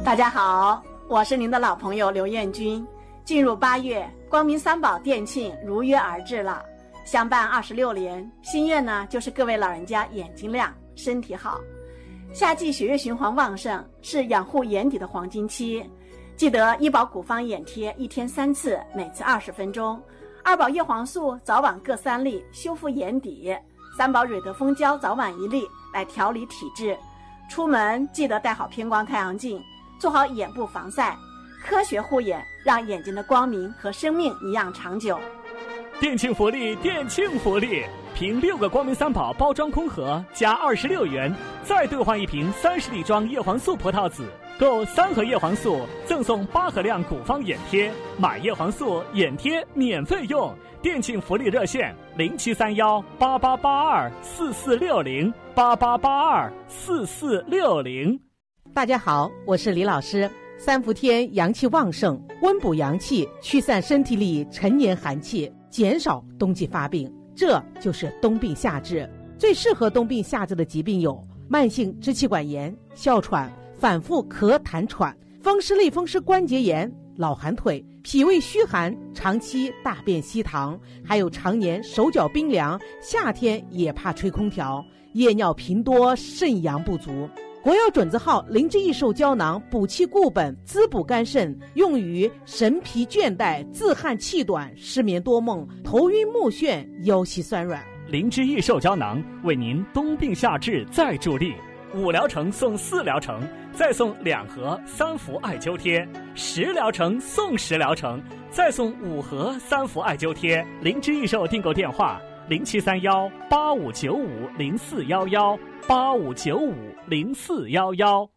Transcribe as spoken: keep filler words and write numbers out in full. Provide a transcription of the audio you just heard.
大家好，我是您的老朋友刘艳君。进入八月，光明三宝店庆如约而至了，相伴二十六年，心愿呢就是各位老人家眼睛亮，身体好。夏季血液循环旺盛，是养护眼底的黄金期。记得医保古方眼贴一天三次，每次二十分钟。二宝叶黄素早晚各三粒，修复眼底。三宝蕊德蜂胶早晚一粒，来调理体质。出门记得带好偏光太阳镜，做好眼部防晒。科学护眼，让眼睛的光明和生命一样长久。 店庆福利，店庆福利！凭六个光明三宝包装空盒加二十六元，再兑换一瓶三十粒装叶黄素葡萄籽，购三盒叶黄素赠送八盒量古方眼贴，买叶黄素眼贴免费用。店庆福利热线零七三幺八八八二四四六零八八八二四四六零。 大家好，我是李老师。三伏天阳气旺盛，温补阳气，驱散身体里陈年寒气，减少冬季发病，这就是冬病夏治。最适合冬病夏治的疾病有慢性支气管炎、哮喘、反复咳痰喘、风湿类风湿关节炎、老寒腿、脾胃虚寒、长期大便稀溏，还有常年手脚冰凉，夏天也怕吹空调，夜尿频多，肾阳不足。国药准字号灵芝益寿胶囊补气固本，滋补肝肾，用于神疲倦怠、自汗气短、失眠多梦、头晕目眩、腰膝酸软。 灵芝益寿胶囊为您冬病夏治再助力，五疗程送四疗程，再送两盒三伏艾灸贴；十疗程送十疗程，再送五盒三伏艾灸贴。灵芝益寿订购电话零七三幺八五九五零四幺幺八五九五零四幺幺。